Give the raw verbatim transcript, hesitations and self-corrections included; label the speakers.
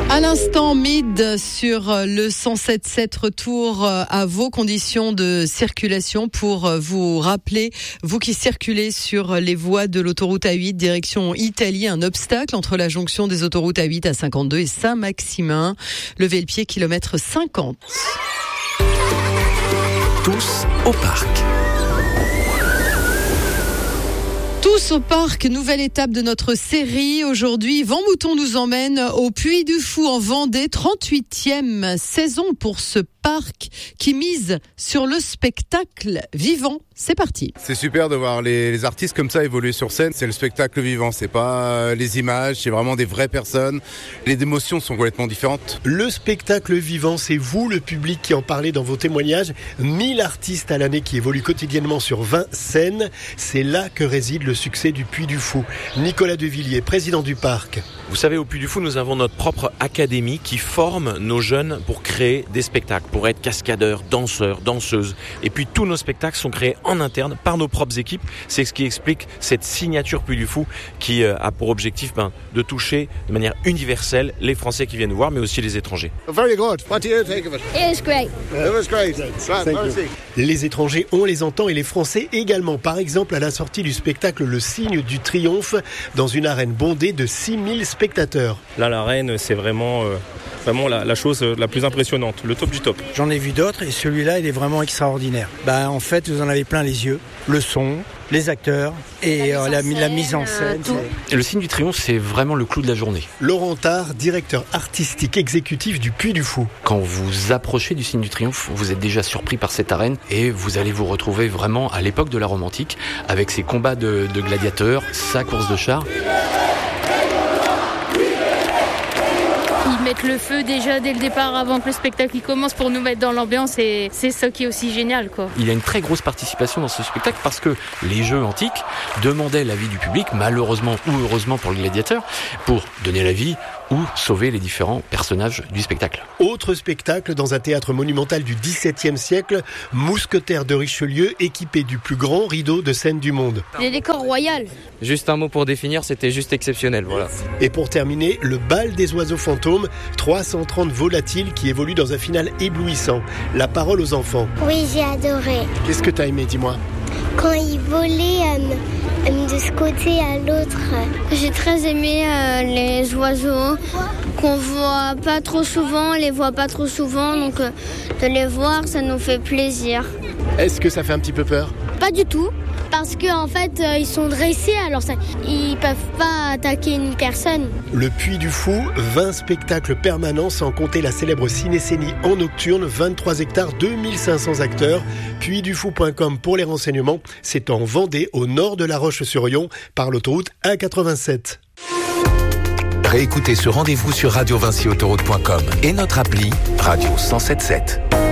Speaker 1: À l'instant, Mid sur le cent sept sept, retour à vos conditions de circulation pour vous rappeler, vous qui circulez sur les voies de l'autoroute A huit direction Italie, un obstacle entre la jonction des autoroutes A huit à cinquante-deux et Saint-Maximin. Levez le pied, kilomètre cinquante.
Speaker 2: Tous au parc.
Speaker 1: Tous au parc, nouvelle étape de notre série. Aujourd'hui, Vent Mouton nous emmène au Puy du Fou en Vendée, trente-huitième saison pour ce parc qui mise sur le spectacle vivant. C'est parti.
Speaker 3: C'est super de voir les, les artistes comme ça évoluer sur scène. C'est le spectacle vivant, c'est pas les images, c'est vraiment des vraies personnes. Les émotions sont complètement différentes.
Speaker 4: Le spectacle vivant, c'est vous, le public, qui en parlez dans vos témoignages. mille artistes à l'année qui évoluent quotidiennement sur vingt scènes. C'est là que réside le succès du Puy du Fou. Nicolas Devilliers, président du parc.
Speaker 5: Vous savez, au Puy du Fou, nous avons notre propre académie qui forme nos jeunes pour créer des spectacles, pour être cascadeurs, danseurs, danseuses. Et puis tous nos spectacles sont créés en interne par nos propres équipes. C'est ce qui explique cette signature Puy du Fou qui euh, a pour objectif ben, de toucher de manière universelle les Français qui viennent nous voir, mais aussi les étrangers.
Speaker 6: Very good. What do you think of it?
Speaker 7: It was great.
Speaker 6: It was great. Right,
Speaker 4: les étrangers, on les entend, et les Français également. Par exemple, à la sortie du spectacle Le Signe du Triomphe, dans une arène bondée de six mille spectateurs.
Speaker 8: Là, l'arène, c'est vraiment, euh, vraiment la, la chose la plus impressionnante, le top du top.
Speaker 9: J'en ai vu d'autres et celui-là, il est vraiment extraordinaire. Bah, en fait, vous en avez plein les yeux, le son, les acteurs et la, euh, mise, la, la mise en scène.
Speaker 10: Et le Signe du Triomphe, c'est vraiment le clou de la journée.
Speaker 4: Laurent Tard, directeur artistique exécutif du Puy du Fou.
Speaker 10: Quand vous approchez du Signe du Triomphe, vous êtes déjà surpris par cette arène et vous allez vous retrouver vraiment à l'époque de la Rome antique avec ses combats de, de gladiateurs, sa course de chars.
Speaker 7: Ils mettent le feu déjà dès le départ avant que le spectacle il commence pour nous mettre dans l'ambiance, et c'est ça qui est aussi génial, quoi.
Speaker 10: Il y a une très grosse participation dans ce spectacle parce que les jeux antiques demandaient l'avis du public, malheureusement ou heureusement pour le gladiateur, pour donner l'avis ou sauver les différents personnages du spectacle.
Speaker 4: Autre spectacle dans un théâtre monumental du dix-septième siècle, Mousquetaires de Richelieu, équipé du plus grand rideau de scène du monde.
Speaker 7: Les décors royaux.
Speaker 11: Juste un mot pour définir, c'était juste exceptionnel, voilà.
Speaker 4: Et pour terminer, le bal des oiseaux fantômes, trois cent trente volatiles qui évoluent dans un final éblouissant. La parole aux enfants.
Speaker 12: Oui, j'ai adoré.
Speaker 4: Qu'est-ce que t'as aimé, dis-moi?
Speaker 12: Quand ils volaient euh, de ce côté à l'autre.
Speaker 13: J'ai très aimé euh, les oiseaux qu'on voit pas trop souvent, on les voit pas trop souvent, donc euh, de les voir, ça nous fait plaisir.
Speaker 4: Est-ce que ça fait un petit peu peur?
Speaker 13: Pas du tout, parce qu'en en fait, euh, ils sont dressés, alors ça, ils peuvent pas attaquer une personne.
Speaker 4: Le Puy du Fou, vingt spectacles permanents sans compter la célèbre cinécénie en nocturne, vingt-trois hectares, deux mille cinq cents acteurs. puy du fou point com pour les renseignements. C'est en Vendée, au nord de La Roche-sur-Yon, par l'autoroute A quatre-vingt-sept.
Speaker 2: Réécoutez ce rendez-vous sur radio vinci autoroute point com et notre appli Radio cent sept sept.